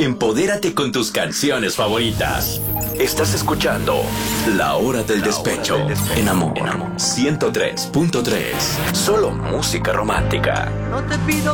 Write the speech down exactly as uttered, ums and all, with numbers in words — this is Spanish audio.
Empodérate con tus canciones favoritas. Estás escuchando La Hora del Despecho, hora del despecho. En Amor, en Amor ciento tres punto tres. Solo música romántica. No te pido